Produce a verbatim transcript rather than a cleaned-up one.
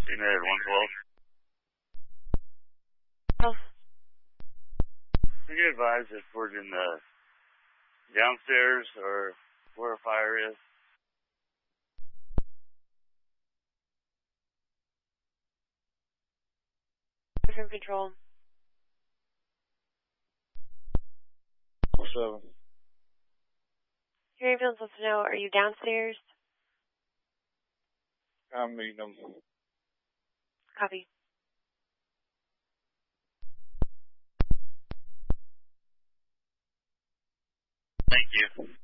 United one twelve. Oh. Can you advise if we're in the downstairs or where a fire is? From control. seven. Your ambulance wants to know, are you downstairs? I'm meeting them. Copy. Thank you.